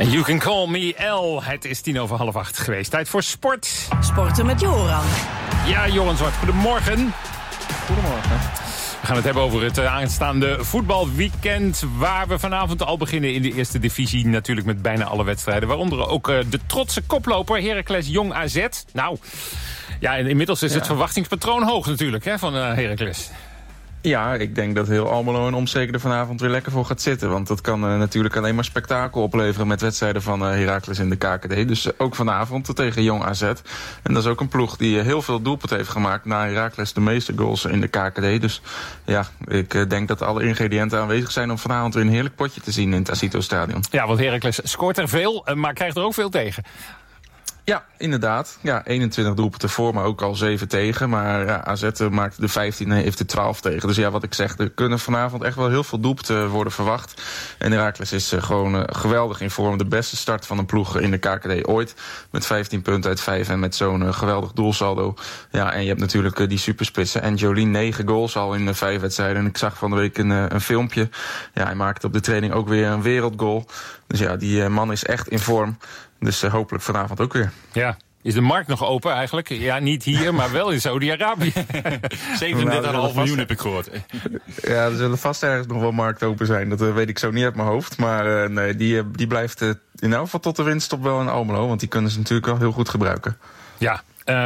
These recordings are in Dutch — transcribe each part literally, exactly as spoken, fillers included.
You can call me L. Het is tien over half acht geweest. Tijd voor sport. Sporten met Joran. Ja, Joran Zwart, goedemorgen. Goedemorgen. We gaan het hebben over het aanstaande voetbalweekend, waar we vanavond al beginnen in de eerste divisie. Natuurlijk met bijna alle wedstrijden, waaronder ook de trotse koploper Heracles Jong A Z. Nou, ja, inmiddels is ja. het verwachtingspatroon hoog natuurlijk hè, van uh, Heracles. Ja, ik denk dat heel Almelo en omstreken er vanavond weer lekker voor gaat zitten. Want dat kan uh, natuurlijk alleen maar spektakel opleveren met wedstrijden van uh, Heracles in de K K D. Dus uh, ook vanavond tegen Jong A Z. En dat is ook een ploeg die uh, heel veel doelpunten heeft gemaakt. Na Heracles de meeste goals in de K K D. Dus ja, ik uh, denk dat alle ingrediënten aanwezig zijn om vanavond weer een heerlijk potje te zien in het Acito Stadion. Ja, want Heracles scoort er veel, maar krijgt er ook veel tegen. Ja, inderdaad. Ja, eenentwintig doelpunten voor, maar ook al zeven tegen. Maar ja, A Z maakte de vijftien en heeft de twaalf tegen. Dus ja, wat ik zeg, er kunnen vanavond echt wel heel veel doelpunten worden verwacht. En Heracles is uh, gewoon uh, geweldig in vorm. De beste start van een ploeg in de K K D ooit. Met vijftien punten uit vijf en met zo'n uh, geweldig doelsaldo. Ja, en je hebt natuurlijk uh, die superspitsen. En Jolien negen goals al in uh, vijf wedstrijden. En ik zag van de week een, uh, een filmpje. Ja, hij maakte op de training ook weer een wereldgoal. Dus ja, die uh, man is echt in vorm. Dus uh, hopelijk vanavond ook weer. Ja. Is de markt nog open eigenlijk? Ja, niet hier, maar wel in Saudi-Arabië. zevenendertig komma vijf miljoen heb ik gehoord. Ja, er zullen vast ergens nog wel markt open zijn. Dat uh, weet ik zo niet uit mijn hoofd. Maar uh, nee, die, uh, die blijft uh, in elk geval tot de winststop wel in Almelo. Want die kunnen ze natuurlijk wel heel goed gebruiken. Ja,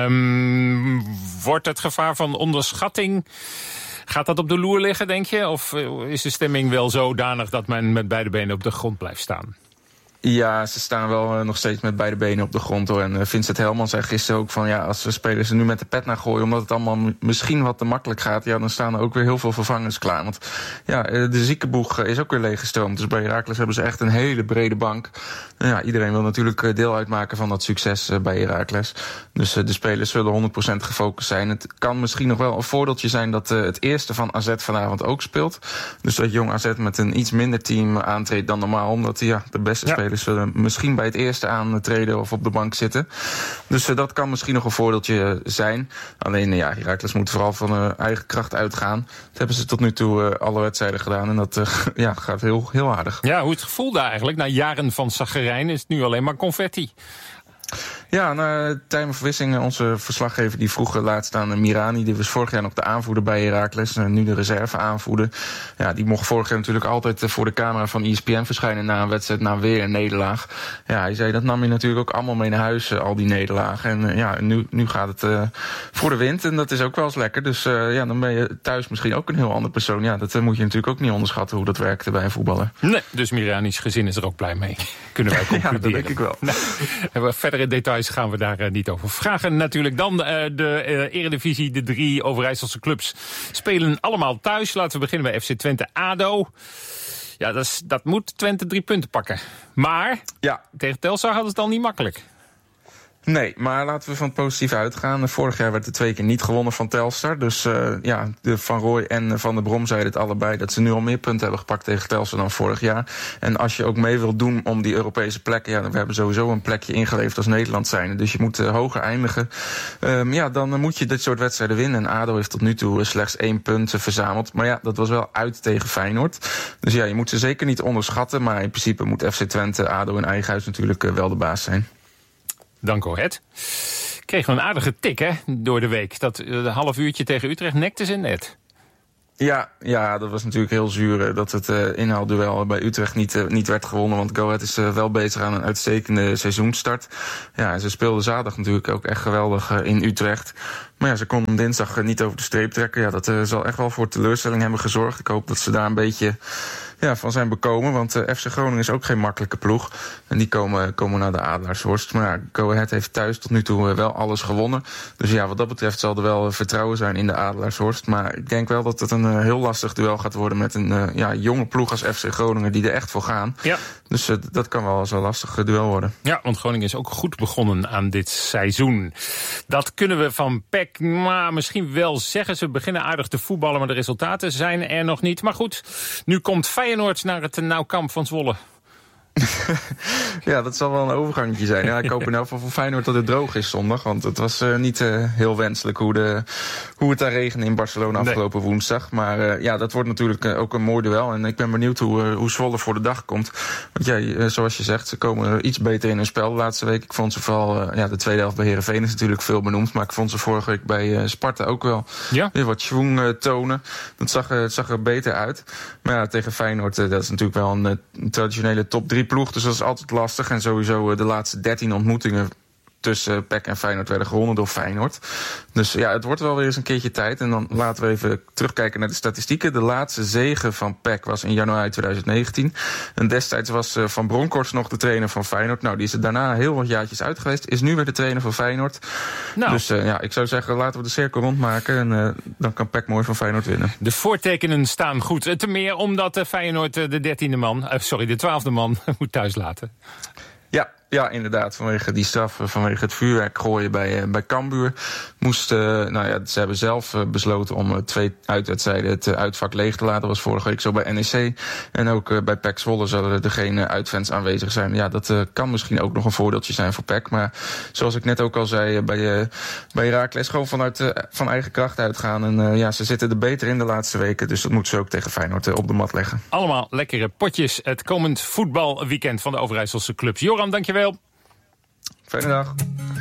um, wordt het gevaar van onderschatting... Gaat dat op de loer liggen, denk je? Of is de stemming wel zodanig dat men met beide benen op de grond blijft staan? Ja, ze staan wel uh, nog steeds met beide benen op de grond hoor. En uh, Vincent Helman zei gisteren ook van ja, als de spelers er nu met de pet naar gooien, omdat het allemaal m- misschien wat te makkelijk gaat, ja, dan staan er ook weer heel veel vervangers klaar. Want ja, uh, de ziekenboeg uh, is ook weer leeggestroomd. Dus bij Heracles hebben ze echt een hele brede bank. En ja, iedereen wil natuurlijk uh, deel uitmaken van dat succes uh, bij Heracles. Dus uh, de spelers zullen honderd procent gefocust zijn. Het kan misschien nog wel een voordeeltje zijn dat uh, het eerste van A Z vanavond ook speelt. Dus dat Jong A Z met een iets minder team aantreedt dan normaal, omdat ja, de beste ja. spelers zullen misschien bij het eerste aantreden of op de bank zitten. Dus uh, dat kan misschien nog een voordeeltje zijn. Alleen uh, ja, Heracles moet vooral van uh, eigen kracht uitgaan. Dat hebben ze tot nu toe uh, alle wedstrijden gedaan. En dat uh, ja, gaat heel, heel aardig. Ja, hoe is het gevoel daar eigenlijk? Na jaren van chaggerijn is het nu alleen maar confetti. Ja, na Tijmen Verwissing, onze verslaggever, die vroeg laatst aan Mirani. Die was vorig jaar nog de aanvoerder bij Heracles. Nu de reserve aanvoerder. Ja, die mocht vorig jaar natuurlijk altijd voor de camera van E S P N verschijnen na een wedstrijd, na weer een nederlaag. Ja, hij zei dat nam je natuurlijk ook allemaal mee naar huis, al die nederlagen. En uh, ja, nu, nu gaat het uh, voor de wind. En dat is ook wel eens lekker. Dus uh, ja, dan ben je thuis misschien ook een heel andere persoon. Ja, dat uh, moet je natuurlijk ook niet onderschatten hoe dat werkte bij een voetballer. Nee, dus Mirani's gezin is er ook blij mee. Kunnen wij concluderen. Ja, dat denk ik wel. Nou, verdere details gaan we daar uh, niet over vragen. Natuurlijk dan uh, de uh, Eredivisie. De drie Overijsselse clubs spelen allemaal thuis. Laten we beginnen bij F C Twente A D O. Ja, dat, is, dat moet Twente drie punten pakken. Maar ja. tegen Telstar hadden ze het al niet makkelijk. Nee, maar laten we van het positief uitgaan. Vorig jaar werd er twee keer niet gewonnen van Telstar. Dus uh, ja, de Van Rooij en Van der Brom zeiden het allebei dat ze nu al meer punten hebben gepakt tegen Telstar dan vorig jaar. En als je ook mee wilt doen om die Europese plekken, ja, we hebben sowieso een plekje ingeleverd als Nederland zijnde. Dus je moet uh, hoger eindigen. Um, ja, dan uh, moet je dit soort wedstrijden winnen. En A D O heeft tot nu toe uh, slechts één punt uh, verzameld. Maar ja, dat was wel uit tegen Feyenoord. Dus ja, je moet ze zeker niet onderschatten. Maar in principe moet F C Twente, A D O in eigen huis natuurlijk uh, wel de baas zijn. Dank u, het. Kregen we een aardige tik, hè, door de week. Dat uh, half uurtje tegen Utrecht nekte ze net. Ja, ja, dat was natuurlijk heel zuur dat het uh, inhaalduel bij Utrecht niet, uh, niet werd gewonnen. Want Go Ahead is uh, wel bezig aan een uitstekende seizoenstart. Ja, en ze speelden zaterdag natuurlijk ook echt geweldig uh, in Utrecht. Maar ja, ze konden dinsdag uh, niet over de streep trekken. Ja, dat uh, zal echt wel voor teleurstelling hebben gezorgd. Ik hoop dat ze daar een beetje ja, van zijn bekomen. Want uh, F C Groningen is ook geen makkelijke ploeg. En die komen, komen naar de Adelaarshorst. Maar ja, Go Ahead heeft thuis tot nu toe uh, wel alles gewonnen. Dus ja, wat dat betreft zal er wel uh, vertrouwen zijn in de Adelaarshorst. Maar ik denk wel dat het een uh, heel lastig duel gaat worden met een uh, ja, jonge ploeg als F C Groningen die er echt voor gaan. Ja. Dus uh, dat kan wel eens een lastig uh, duel worden. Ja, want Groningen is ook goed begonnen aan dit seizoen. Dat kunnen we van P E C maar misschien wel zeggen. Ze beginnen aardig te voetballen, maar de resultaten zijn er nog niet. Maar goed, nu komt Feyenoord naar het Nou Camp van Zwolle. Ja, dat zal wel een overgangetje zijn. Ja, ik hoop in elk geval voor Feyenoord dat het droog is zondag. Want het was uh, niet uh, heel wenselijk hoe, de, hoe het daar regende in Barcelona afgelopen nee. woensdag. Maar uh, ja, dat wordt natuurlijk uh, ook een mooi duel. En ik ben benieuwd hoe, uh, hoe Zwolle voor de dag komt. Want ja, uh, zoals je zegt, ze komen iets beter in hun spel de laatste week. Ik vond ze vooral, uh, ja, de tweede helft bij Heerenveen is natuurlijk veel benoemd. Maar ik vond ze vorige week bij uh, Sparta ook wel ja. weer wat schwung uh, tonen. Dat zag, uh, zag er beter uit. Maar ja, tegen Feyenoord, uh, dat is natuurlijk wel een, uh, een traditionele top drie ploeg. Dus dat is altijd lastig. En sowieso uh, de laatste dertien ontmoetingen tussen P E C en Feyenoord werden gewonnen door Feyenoord. Dus ja, het wordt wel weer eens een keertje tijd. En dan laten we even terugkijken naar de statistieken. De laatste zege van P E C was in januari twintig negentien. En destijds was uh, Van Bronckhorst nog de trainer van Feyenoord. Nou, die is er daarna heel wat jaartjes uit geweest. Is nu weer de trainer van Feyenoord. Nou. Dus uh, ja, ik zou zeggen, laten we de cirkel rondmaken. En uh, dan kan P E C mooi van Feyenoord winnen. De voortekenen staan goed. Ten meer omdat uh, Feyenoord uh, de dertiende man, uh, sorry, de twaalfde man moet thuis laten. Ja, ja, inderdaad. Vanwege die straf, vanwege het vuurwerk gooien bij, uh, bij Cambuur. Moest, uh, nou ja, ze hebben zelf uh, besloten om uh, twee uitwedstrijden het uh, uitvak leeg te laten. Dat was vorige week zo bij N E C. En ook uh, bij P E C Zwolle zullen er geen uh, uitfans aanwezig zijn. Ja, dat uh, kan misschien ook nog een voordeeltje zijn voor P E C. Maar zoals ik net ook al zei, uh, bij, uh, bij Heracles gewoon vanuit uh, van eigen kracht uitgaan. En uh, ja, ze zitten er beter in de laatste weken. Dus dat moeten ze ook tegen Feyenoord uh, op de mat leggen. Allemaal lekkere potjes. Het komend voetbalweekend van de Overijsselse clubs. Joram, dankjewel. Fijne dag.